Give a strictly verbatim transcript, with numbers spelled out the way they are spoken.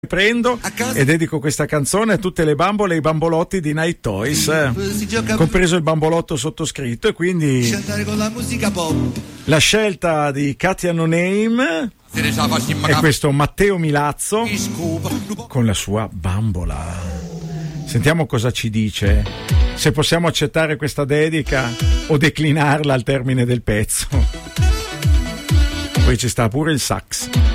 prendo e dedico questa canzone a tutte le bambole e i bambolotti di Night Toys, eh, compreso il bambolotto sottoscritto, e quindi con la musica pop. la scelta di Katia No Name è questo Matteo Milazzo con la sua bambola. Sentiamo cosa ci dice, se possiamo accettare questa dedica o declinarla al termine del pezzo. Poi ci sta pure il sax.